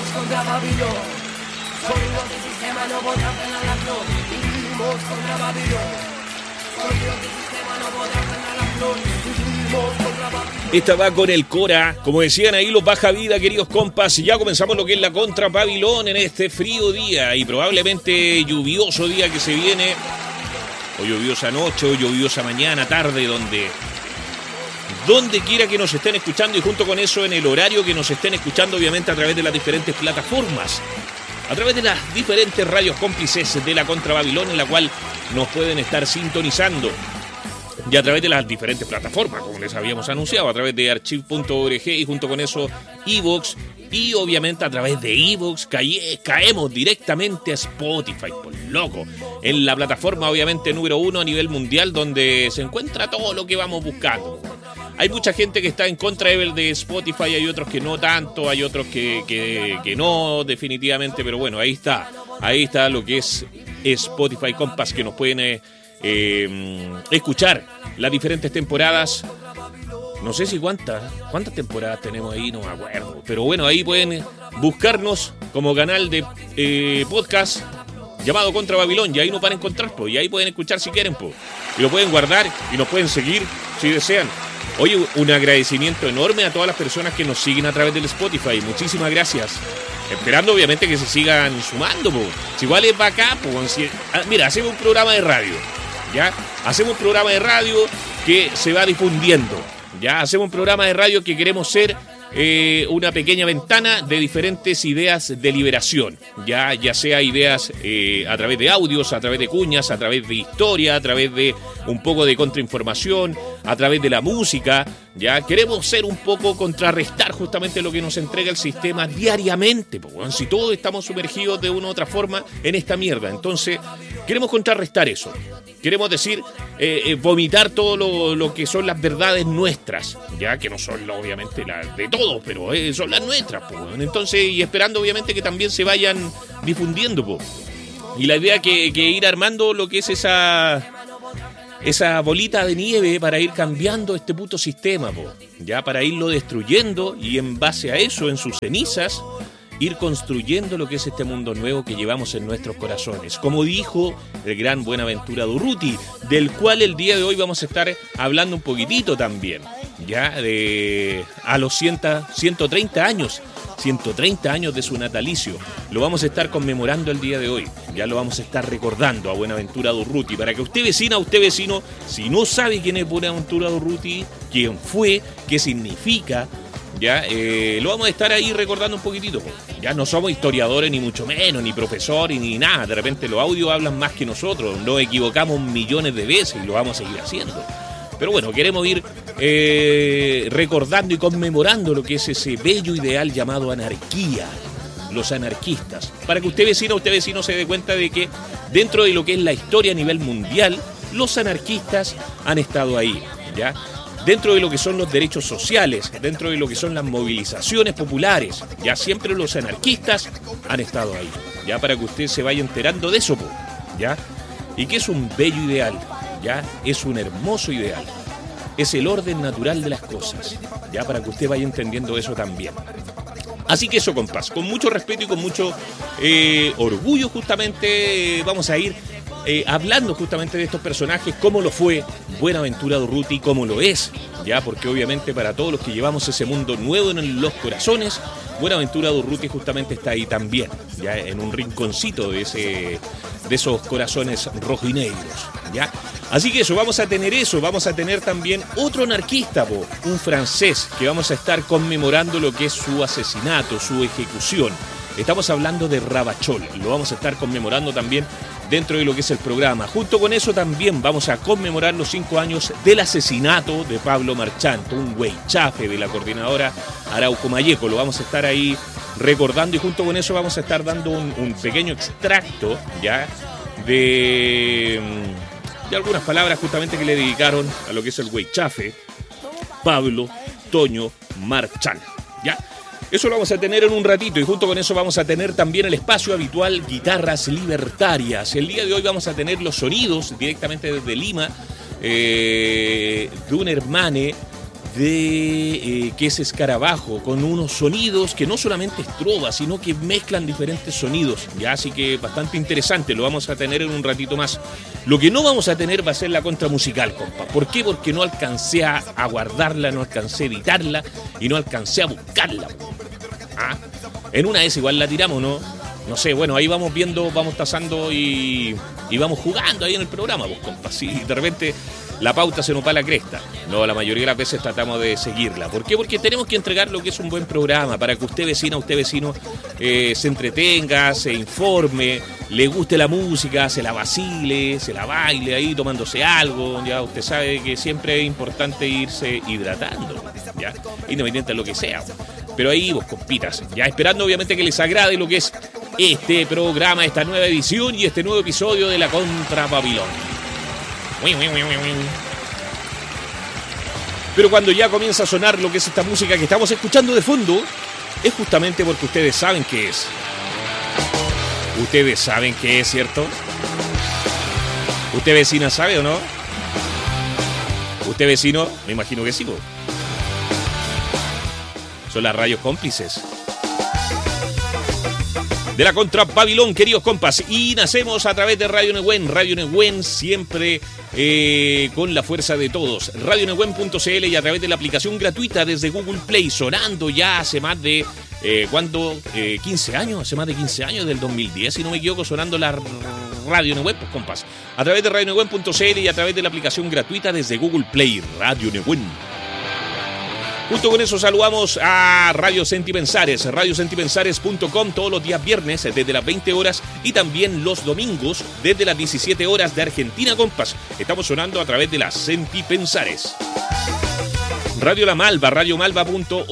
Vivimos contra Babilón. Sonidos del sistema no podrán frenarlo. Vivimos contra Babilón. Sonidos del sistema no podrán frenarlo. Vivimos contra Babilón. Esta va con el Cora, como decían ahí los Baja Vida, queridos compas. Ya comenzamos lo que es la contra Babilón en este frío día y probablemente lluvioso día que se viene. O lluviosa noche, o lluviosa mañana, tarde, donde quiera que nos estén escuchando, y junto con eso en el horario que nos estén escuchando, obviamente a través de las diferentes plataformas, a través de las diferentes radios cómplices de la Contra Babilón, en la cual nos pueden estar sintonizando, y a través de las diferentes plataformas, como les habíamos anunciado, a través de archive.org, y junto con eso iVoox, y obviamente a través de iVoox caemos directamente a Spotify, por loco, en la plataforma obviamente número 1 a nivel mundial, donde se encuentra todo lo que vamos buscando. Hay mucha gente que está en contra de Spotify, hay otros que no tanto, hay otros que no definitivamente, pero bueno, ahí está lo que es Spotify, compas, que nos pueden escuchar las diferentes temporadas. No sé si cuántas temporadas tenemos ahí, no me acuerdo, pero bueno, ahí pueden buscarnos como canal de podcast llamado Contra Babilón, y ahí nos van a encontrar, pues, y ahí pueden escuchar si quieren, pues, y lo pueden guardar y nos pueden seguir si desean. Oye, un agradecimiento enorme a todas las personas que nos siguen a través del Spotify. Muchísimas gracias. Esperando, obviamente, que se sigan sumando, po. Si igual es para acá, pues. Mira, hacemos un programa de radio, ¿ya? Hacemos un programa de radio que se va difundiendo, ¿ya? Hacemos un programa de radio que queremos ser una pequeña ventana de diferentes ideas de liberación, ya sea ideas a través de audios, a través de cuñas, a través de historia, a través de un poco de contrainformación, a través de la música, ya queremos ser un poco contrarrestar justamente lo que nos entrega el sistema diariamente, porque si todos estamos sumergidos de una u otra forma en esta mierda, entonces queremos contrarrestar eso. Queremos decir, vomitar todo lo que son las verdades nuestras, ya que no son obviamente las de todos, pero son las nuestras, pues. Entonces, y esperando obviamente que también se vayan difundiendo, pues. Y la idea que ir armando lo que es esa bolita de nieve para ir cambiando este puto sistema, pues. Ya para irlo destruyendo y en base a eso, en sus cenizas, ir construyendo lo que es este mundo nuevo que llevamos en nuestros corazones. Como dijo el gran Buenaventura Durruti, del cual el día de hoy vamos a estar hablando un poquitito también, ya a los 130 años de su natalicio. Lo vamos a estar conmemorando el día de hoy, ya lo vamos a estar recordando a Buenaventura Durruti, para que usted vecino, si no sabe quién es Buenaventura Durruti, quién fue, qué significa, ya lo vamos a estar ahí recordando un poquitito. Ya no somos historiadores ni mucho menos, ni profesores ni nada. De repente los audios hablan más que nosotros, nos equivocamos millones de veces y lo vamos a seguir haciendo. Pero bueno, queremos ir recordando y conmemorando lo que es ese bello ideal llamado anarquía, los anarquistas, para que usted vecino se dé cuenta de que dentro de lo que es la historia a nivel mundial, los anarquistas han estado ahí, ¿ya? Dentro de lo que son los derechos sociales, dentro de lo que son las movilizaciones populares, ya siempre los anarquistas han estado ahí, ya para que usted se vaya enterando de eso, ya, y que es un bello ideal, ya, es un hermoso ideal, es el orden natural de las cosas, ya, para que usted vaya entendiendo eso también. Así que eso, compás, con mucho respeto y con mucho orgullo justamente vamos a ir hablando justamente de estos personajes, cómo lo fue Buenaventura Durruti, cómo lo es, ya, porque obviamente para todos los que llevamos ese mundo nuevo en los corazones, Buenaventura Durruti justamente está ahí también, ya en un rinconcito de esos corazones rojinegros, ya. Así que eso, vamos a tener también otro anarquista, un francés, que vamos a estar conmemorando lo que es su asesinato, su ejecución. Estamos hablando de Ravachol, lo vamos a estar conmemorando también dentro de lo que es el programa. Junto con eso también vamos a conmemorar los 5 años del asesinato de Pablo Marchant, un huaychafe de la coordinadora Arauco Mayeco. Lo vamos a estar ahí recordando y junto con eso vamos a estar dando un pequeño extracto, ya, de algunas palabras justamente que le dedicaron a lo que es el huaychafe Pablo Toño Marchant, ya. Eso lo vamos a tener en un ratito y junto con eso vamos a tener también el espacio habitual Guitarras Libertarias. El día de hoy vamos a tener los sonidos directamente desde Lima de un hermane de que es Escarabajo, con unos sonidos que no solamente es trova, sino que mezclan diferentes sonidos, ya, así que bastante interesante, lo vamos a tener en un ratito más. Lo que no vamos a tener va a ser la contra musical, compa. ¿Por qué? Porque no alcancé a guardarla, no alcancé a editarla y no alcancé a buscarla. ¿Ah? En una vez igual la tiramos, ¿no? No sé, bueno, ahí vamos viendo, vamos tasando y vamos jugando ahí en el programa, pues, compa. Si de repente la pauta se nos va a la cresta. No, la mayoría de las veces tratamos de seguirla. ¿Por qué? Porque tenemos que entregar lo que es un buen programa para que usted vecino se entretenga, se informe, le guste la música, se la vacile, se la baile ahí tomándose algo. Ya usted sabe que siempre es importante irse hidratando, ya, independiente de lo que sea. Pero ahí vos, compitas, ya esperando obviamente que les agrade lo que es este programa, esta nueva edición y este nuevo episodio de la Contra Babilón. Pero cuando ya comienza a sonar lo que es esta música que estamos escuchando de fondo, es justamente porque ustedes saben qué es. Ustedes saben qué es, ¿cierto? ¿Usted vecina sabe o no? ¿Usted vecino? Me imagino que sí, ¿no? Son las radios cómplices de la Contra Babilón, queridos compas. Y nacemos a través de Radio Nehuen. Radio Nehuen siempre con la fuerza de todos. RadioNehuen.cl y a través de la aplicación gratuita desde Google Play. Sonando ya hace más de... 15 años, hace más de 15 años, del 2010, si no me equivoco, sonando la Radio Nehuen, pues, compas. A través de RadioNehuen.cl y a través de la aplicación gratuita desde Google Play. Radio Nehuen. Junto con eso saludamos a Radio Sentipensares, radiosentipensares.com todos los días viernes desde las 20 horas y también los domingos desde las 17 horas de Argentina, compas. Estamos sonando a través de las Sentipensares. Radio La Malva, radiomalva.org,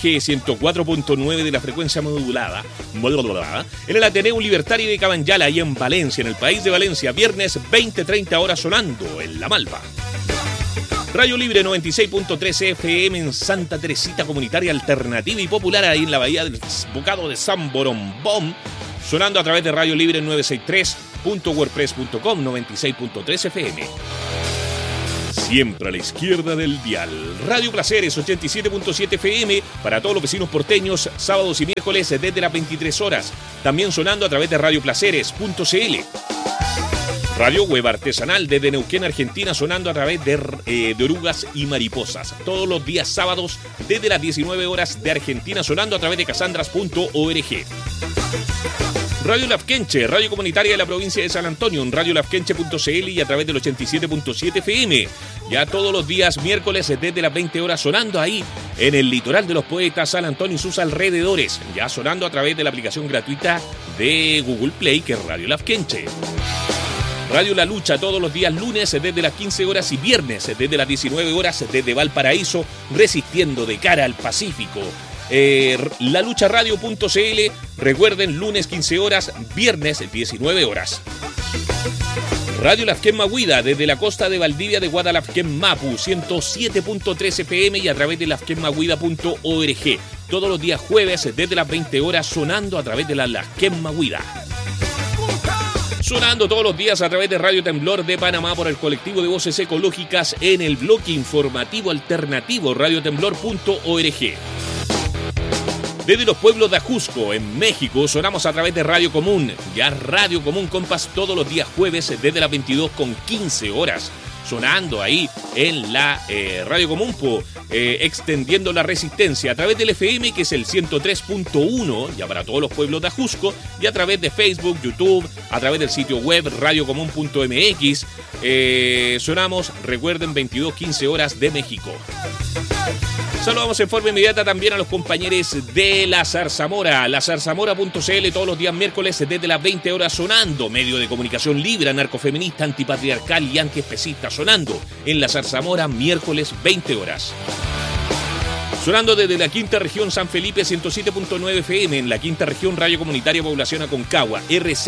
104.9 de la frecuencia modulada, en el Ateneo Libertario de Cabanyala y en Valencia, en el país de Valencia, viernes 20-30 horas sonando en La Malva. Radio Libre 96.3 FM en Santa Teresita, comunitaria alternativa y popular ahí en la bahía del Bocado de San Borombón, sonando a través de Radio Libre 963.wordpress.com, 96.3 FM. Siempre a la izquierda del dial. Radio Placeres 87.7 FM para todos los vecinos porteños, sábados y miércoles desde las 23 horas. También sonando a través de radioplaceres.cl. Radio Web Artesanal desde Neuquén, Argentina, sonando a través de Orugas y Mariposas. Todos los días sábados desde las 19 horas de Argentina, sonando a través de casandras.org. Radio Lafkenche, radio comunitaria de la provincia de San Antonio, en radiolafkenche.cl y a través del 87.7 FM. Ya todos los días miércoles desde las 20 horas sonando ahí en el litoral de los poetas, San Antonio y sus alrededores. Ya sonando a través de la aplicación gratuita de Google Play, que es Radio Lafkenche. Radio La Lucha todos los días lunes desde las 15 horas y viernes desde las 19 horas desde Valparaíso, resistiendo de cara al Pacífico. lalucharadio.cl, recuerden, lunes 15 horas, viernes 19 horas. Radio Lafken Mahuida desde la costa de Valdivia de Guadalafken Mapu, 107.3 FM y a través de lafkenmahuida.org. Todos los días jueves desde las 20 horas sonando a través de la Lafken Mahuida. Sonando todos los días a través de Radio Temblor de Panamá por el colectivo de voces ecológicas en el bloque informativo alternativo radiotemblor.org. Desde los pueblos de Ajusco, en México, sonamos a través de Radio Común. Ya Radio Común, compas, todos los días jueves desde las 22:15 horas. Sonando ahí en la Radio Común, extendiendo la resistencia a través del FM, que es el 103.1, ya para todos los pueblos de Ajusco, y a través de Facebook, YouTube, a través del sitio web radiocomún.mx. Sonamos, recuerden, 22:15 horas de México. Saludamos en forma inmediata también a los compañeros de La Zarzamora, lazarzamora.cl todos los días miércoles desde las 20 horas sonando, medio de comunicación libre, anarcofeminista, antipatriarcal y antiespecista, sonando en La Zarzamora miércoles 20 horas. Sonando desde la quinta región San Felipe 107.9 FM, en la quinta región Radio Comunitaria Población Aconcagua,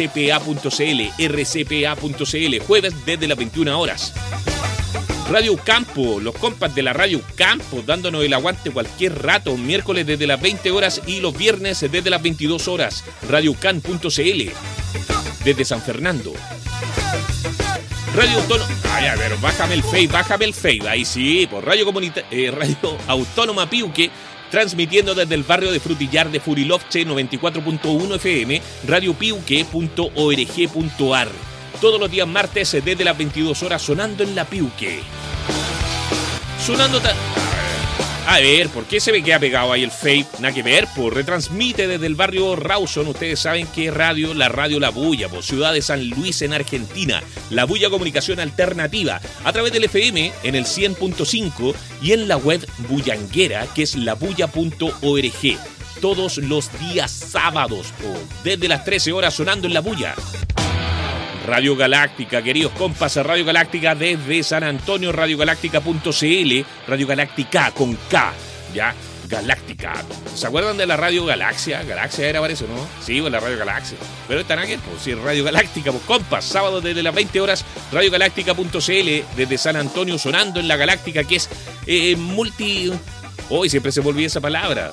rcpa.cl, jueves desde las 21 horas. Radio Campo, los compas de la Radio Campo, dándonos el aguante cualquier rato, miércoles desde las 20 horas y los viernes desde las 22 horas. RadioCan.cl, desde San Fernando. Radio Autónoma. Ay, a ver, bájame el Face. Ahí sí, por Radio Autónoma Piuque, transmitiendo desde el barrio de Frutillar de Furilovche 94.1 FM, radiopiuque.org.ar. Todos los días martes desde las 22 horas sonando en la Piuque. Sonando A ver, ¿por qué se me queda pegado ahí el Face? Nada que ver, pues retransmite desde el barrio Rawson. Ustedes saben que radio La Bulla, por Ciudad de San Luis en Argentina. La Bulla Comunicación Alternativa, a través del FM en el 100.5 y en la web bullanguera, que es labulla.org. Todos los días sábados, desde las 13 horas sonando en La Bulla. Radio Galáctica, queridos compas, Radio Galáctica desde San Antonio, radiogaláctica.cl, Radio Galáctica con K, ya, Galáctica. ¿Se acuerdan de la Radio Galaxia? Galaxia era, parece, ¿no? Sí, pues la Radio Galaxia. Pero están aquí, pues sí, Radio Galáctica, pues compas, sábado desde las 20 horas, radiogaláctica.cl, desde San Antonio, sonando en la Galáctica, que es multi... Hoy siempre se me olvida esa palabra,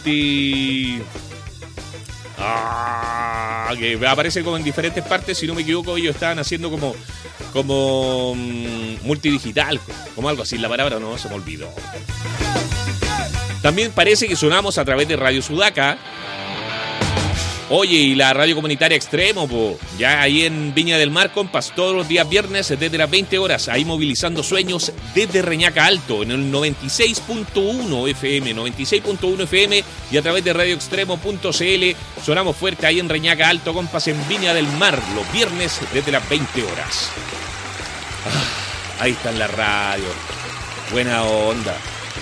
que aparece como en diferentes partes, si no me equivoco. Ellos estaban haciendo como multidigital, como algo así. La palabra no, se me olvidó. También parece que sonamos a través de Radio Sudaca. Oye, y la radio comunitaria Extremo, ya ahí en Viña del Mar, compas, todos los días viernes desde las 20 horas, ahí movilizando sueños desde Reñaca Alto, en el 96.1 FM, y a través de radioextremo.cl, sonamos fuerte ahí en Reñaca Alto, compas, en Viña del Mar, los viernes desde las 20 horas. Ahí está en la radio. Buena onda,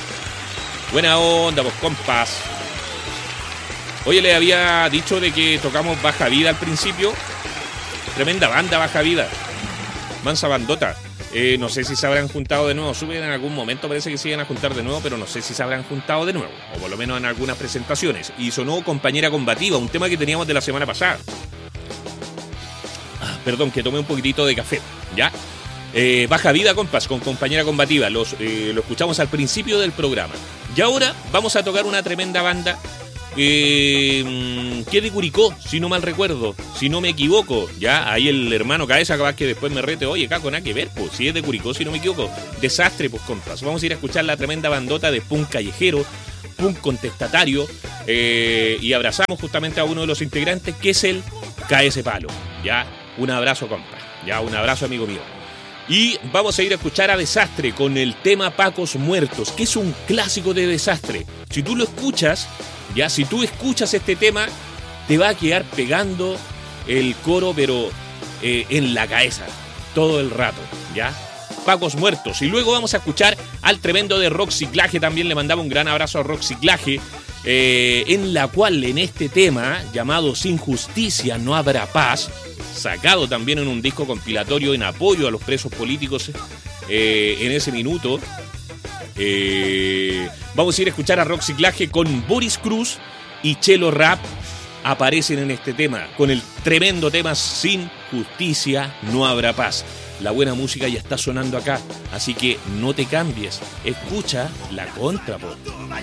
pues, compas. Oye, le había dicho de que tocamos Baja Vida al principio. Tremenda banda Baja Vida. Mansa bandota. No sé si se habrán juntado de nuevo. Suben en algún momento, parece que se iban a juntar de nuevo, pero no sé si se habrán juntado de nuevo. O por lo menos en algunas presentaciones. Y sonó Compañera Combativa, un tema que teníamos de la semana pasada. Perdón, que tomé un poquitito de café. ¿Ya? Baja Vida, compas, con Compañera Combativa. Lo escuchamos al principio del programa. Y ahora vamos a tocar una tremenda banda que de Curicó, si no mal recuerdo, si no me equivoco. Ya, ahí el hermano Cabeza, capaz que después me rete. Oye, Caco, nada que ver, pues, si es de Curicó, si no me equivoco. Desastre, pues, compas. Vamos a ir a escuchar la tremenda bandota de punk callejero, punk contestatario, y abrazamos justamente a uno de los integrantes, que es el KS Palo. Ya, un abrazo, compa. Ya, un abrazo, amigo mío. Y vamos a ir a escuchar a Desastre con el tema Pacos Muertos, que es un clásico de Desastre. Si tú lo escuchas, ya, si tú escuchas este tema, te va a quedar pegando el coro, pero en la cabeza, todo el rato, ¿ya? Pacos Muertos. Y luego vamos a escuchar al tremendo de Rock Ciclaje, también le mandaba un gran abrazo a Rock Ciclaje, en la cual, en este tema, llamado Sin Justicia No Habrá Paz, sacado también en un disco compilatorio en apoyo a los presos políticos en ese minuto, vamos a ir a escuchar a Rock Ciclaje con Boris Cruz y Chelo Rap. Aparecen en este tema con el tremendo tema Sin Justicia No Habrá Paz. La buena música ya está sonando acá, así que no te cambies, escucha la contra, po.